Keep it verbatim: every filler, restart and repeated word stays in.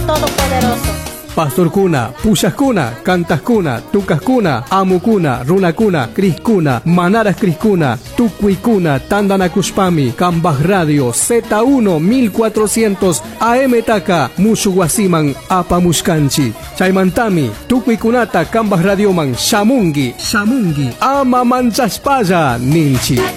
Todopoderoso. Pastorkuna, Pushakuna, Cantascuna, Tucascuna, Amucuna, Runacuna, Criscuna, Manaras Criscuna, Tucuicuna, Tandanacuspami, Cambaj Radio, Z uno mil cuatrocientos, A M Taka, Mushuguasiman, Apamuscanchi, Chaimantami, Tucuicunata, Cambaj Radioman, Shamungi, Shamungi, Ama Manchaspaya, Ninchi.